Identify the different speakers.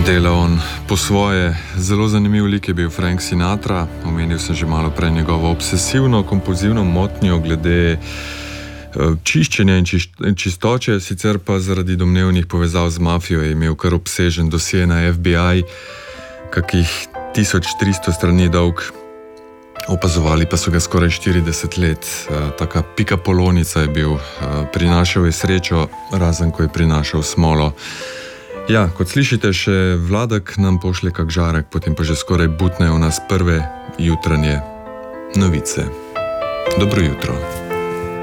Speaker 1: dela on po svoje. Zelo zanimiv lik je bil Frank Sinatra. Omenil sem že malo prej njegovo obsesivno-kompulzivno motnjo glede čiščenja in čistoče, sicer pa zaradi domnevnih povezav z mafijo je imel kar obsežen dosje na FBI, kakih 1300 strani dolg. Opazovali pa so ga skoraj 40 let. Taka pikapolonica je bil. Prinašal je srečo, razen ko je prinašal smolo. Ja, kot slišite, še Vladek nam pošlje kak žarek, potem pa že skoraj butnejo v nas prve jutranje novice. Dobro jutro.